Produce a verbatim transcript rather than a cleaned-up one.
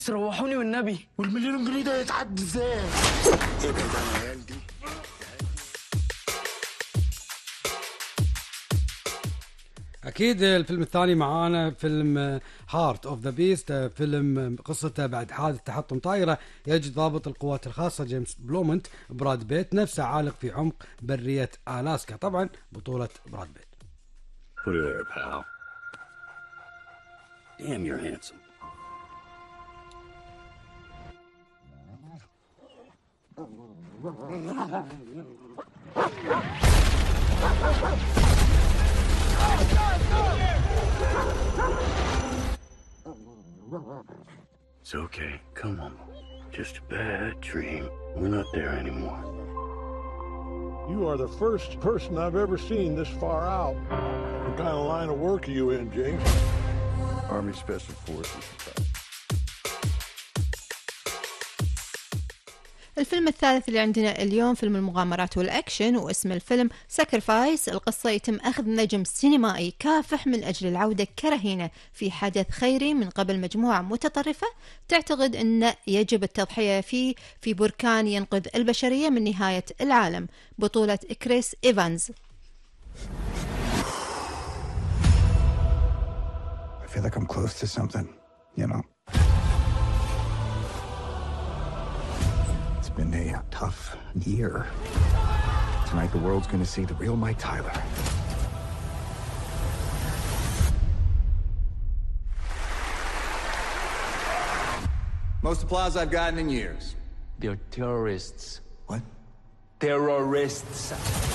روحوني والنبي. والمليون جنيه ده يتعد ازاي؟ ايه ده العيال دي؟ أكيد الفيلم الثاني معانا فيلم هارت أوف ذا بيست، فيلم قصته بعد حادث تحطم طائرة يجد ضابط القوات الخاصة جيمس بلومنت براد بيت نفسه عالق في عمق برية ألاسكا، طبعا بطولة براد بيت. Put it there, pal. Damn, you're handsome. It's okay. Come on. Just a bad dream. We're not there anymore. You are the first person I've ever seen this far out. What kind of line of work are you in, James? Army Special Forces. الفيلم الثالث اللي عندنا اليوم فيلم المغامرات والأكشن، واسم الفيلم ساكرفايس. القصة يتم أخذ نجم سينمائي كافح من أجل العودة كرهينة في حدث خيري من قبل مجموعة متطرفة تعتقد أن يجب التضحية فيه في بركان ينقذ البشرية من نهاية العالم. بطولة كريس إيفانز. I feel like I'm close to something, you know. It's been a tough year. Tonight the world's gonna see the real Mike Tyler. Most applause I've gotten in years. They're terrorists. What? Terrorists.